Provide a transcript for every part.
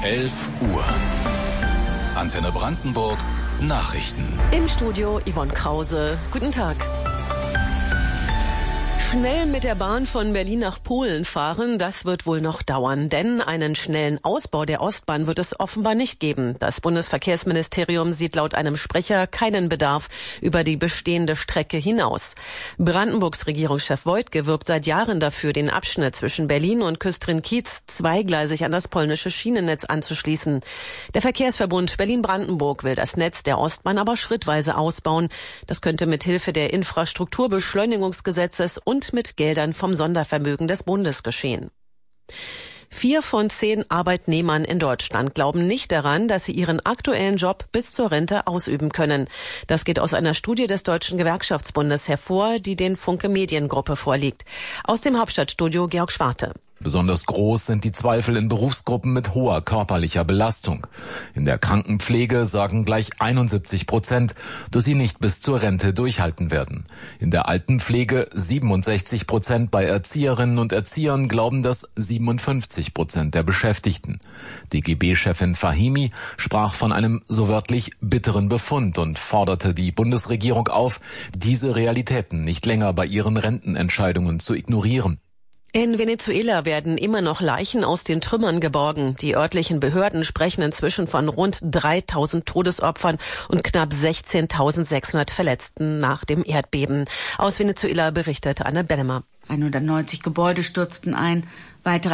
11 Uhr. Antenne Brandenburg, Nachrichten. Im Studio Yvonne Krause. Guten Tag. Schnell mit der Bahn von Berlin nach Polen fahren, das wird wohl noch dauern, denn einen schnellen Ausbau der Ostbahn wird es offenbar nicht geben. Das Bundesverkehrsministerium sieht laut einem Sprecher keinen Bedarf über die bestehende Strecke hinaus. Brandenburgs Regierungschef Woidke wirbt seit Jahren dafür, den Abschnitt zwischen Berlin und Küstrin-Kiez zweigleisig an das polnische Schienennetz anzuschließen. Der Verkehrsverbund Berlin-Brandenburg will das Netz der Ostbahn aber schrittweise ausbauen. Das könnte mit Hilfe der Infrastrukturbeschleunigungsgesetzes und mit Geldern vom Sondervermögen des Bundes geschehen. 4 von 10 Arbeitnehmern in Deutschland glauben nicht daran, dass sie ihren aktuellen Job bis zur Rente ausüben können. Das geht aus einer Studie des Deutschen Gewerkschaftsbundes hervor, die den Funke Mediengruppe vorliegt. Aus dem Hauptstadtstudio Georg Schwarte. Besonders groß sind die Zweifel in Berufsgruppen mit hoher körperlicher Belastung. In der Krankenpflege sagen gleich 71%, dass sie nicht bis zur Rente durchhalten werden. In der Altenpflege 67%, bei Erzieherinnen und Erziehern glauben das 57% der Beschäftigten. DGB-Chefin Fahimi sprach von einem so wörtlich bitteren Befund und forderte die Bundesregierung auf, diese Realitäten nicht länger bei ihren Rentenentscheidungen zu ignorieren. In Venezuela werden immer noch Leichen aus den Trümmern geborgen. Die örtlichen Behörden sprechen inzwischen von rund 3.000 Todesopfern und knapp 16.600 Verletzten nach dem Erdbeben. Aus Venezuela berichtete Anne Bennemer. 190 Gebäude stürzten ein, weitere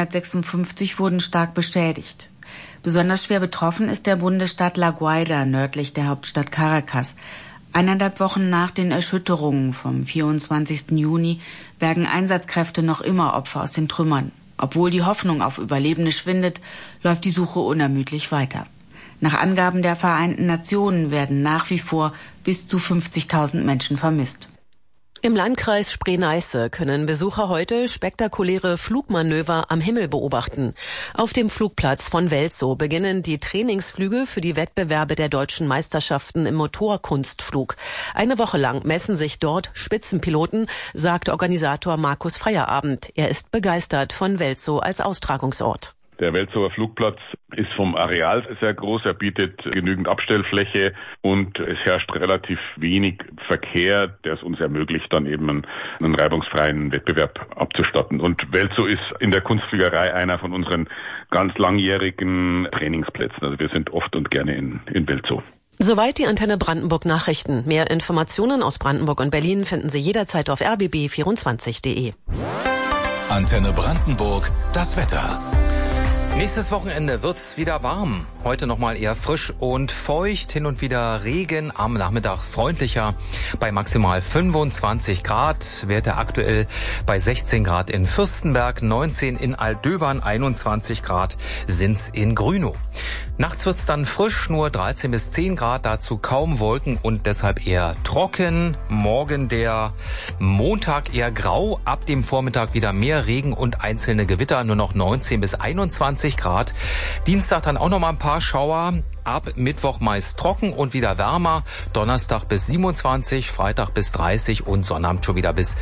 856 wurden stark beschädigt. Besonders schwer betroffen ist der Bundesstaat La Guaira, nördlich der Hauptstadt Caracas. 1,5 Wochen nach den Erschütterungen vom 24. Juni bergen Einsatzkräfte noch immer Opfer aus den Trümmern. Obwohl die Hoffnung auf Überlebende schwindet, läuft die Suche unermüdlich weiter. Nach Angaben der Vereinten Nationen werden nach wie vor bis zu 50.000 Menschen vermisst. Im Landkreis Spree-Neiße können Besucher heute spektakuläre Flugmanöver am Himmel beobachten. Auf dem Flugplatz von Welzow beginnen die Trainingsflüge für die Wettbewerbe der deutschen Meisterschaften im Motorkunstflug. Eine Woche lang messen sich dort Spitzenpiloten, sagt Organisator Markus Feierabend. Er ist begeistert von Welzow als Austragungsort. Der Welzower Flugplatz ist vom Areal sehr groß, er bietet genügend Abstellfläche und es herrscht relativ wenig Verkehr, der es uns ermöglicht, dann eben einen reibungsfreien Wettbewerb abzustatten. Und Welzow ist in der Kunstfliegerei einer von unseren ganz langjährigen Trainingsplätzen. Also wir sind oft und gerne in Welzow. Soweit die Antenne Brandenburg Nachrichten. Mehr Informationen aus Brandenburg und Berlin finden Sie jederzeit auf rbb24.de. Antenne Brandenburg, das Wetter. Nächstes Wochenende wird's wieder warm. Heute nochmal eher frisch und feucht, hin und wieder Regen, am Nachmittag freundlicher bei maximal 25 Grad. Werte aktuell bei 16 Grad in Fürstenberg, 19 in Aldöbern, 21 Grad sind's in Grünow. Nachts wird's dann frisch, nur 13 bis 10 Grad, dazu kaum Wolken und deshalb eher trocken. Morgen der Montag eher grau, ab dem Vormittag wieder mehr Regen und einzelne Gewitter, nur noch 19 bis 21 Grad. Dienstag dann auch noch mal ein paar Schauer. Ab Mittwoch meist trocken und wieder wärmer. Donnerstag bis 27, Freitag bis 30 und Sonnabend schon wieder bis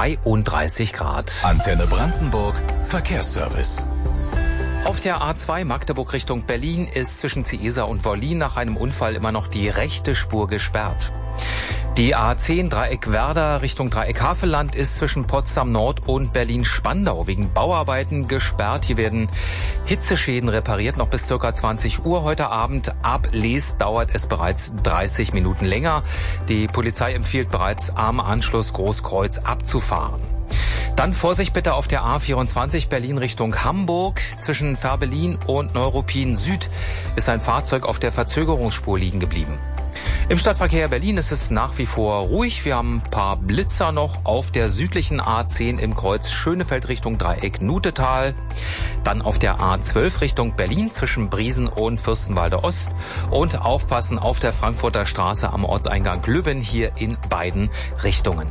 32 Grad. Antenne Brandenburg, Verkehrsservice. Auf der A2 Magdeburg Richtung Berlin ist zwischen Ciesa und Wollin nach einem Unfall immer noch die rechte Spur gesperrt. Die A10 Dreieck Werder Richtung Dreieck Havelland ist zwischen Potsdam Nord und Berlin-Spandau wegen Bauarbeiten gesperrt. Hier werden Hitzeschäden repariert, noch bis ca. 20 Uhr heute Abend. Ab Les dauert es bereits 30 Minuten länger. Die Polizei empfiehlt bereits am Anschluss Großkreuz abzufahren. Dann Vorsicht bitte auf der A24 Berlin Richtung Hamburg. Zwischen Fährberlin und Neuruppin Süd ist ein Fahrzeug auf der Verzögerungsspur liegen geblieben. Im Stadtverkehr Berlin ist es nach wie vor ruhig. Wir haben ein paar Blitzer noch auf der südlichen A10 im Kreuz Schönefeld Richtung Dreieck Nutetal. Dann auf der A12 Richtung Berlin zwischen Briesen und Fürstenwalde Ost. Und aufpassen auf der Frankfurter Straße am Ortseingang Löwen hier in beiden Richtungen.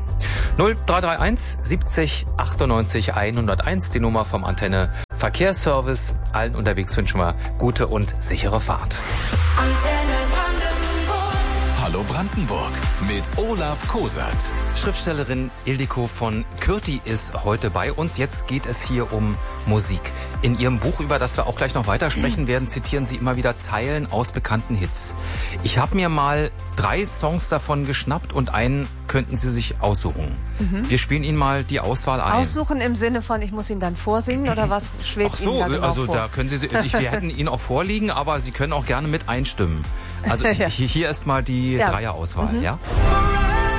0331 70 98 101, die Nummer vom Antenne Verkehrsservice. Allen unterwegs wünschen wir gute und sichere Fahrt. Hallo Brandenburg mit Olaf Kosat. Schriftstellerin Ildiko von Kürti ist heute bei uns. Jetzt geht es hier um Musik. In Ihrem Buch, über das wir auch gleich noch weitersprechen werden, zitieren Sie immer wieder Zeilen aus bekannten Hits. Ich habe mir mal 3 Songs davon geschnappt und einen könnten Sie sich aussuchen. Wir spielen Ihnen mal die Auswahl ein. Aussuchen im Sinne von, ich muss ihn dann vorsingen oder was schwebt Ihnen da genau also vor? Da können Sie, wir hätten ihn auch vorliegen, aber Sie können auch gerne mit einstimmen. Also hier ist mal die Dreierauswahl, ja?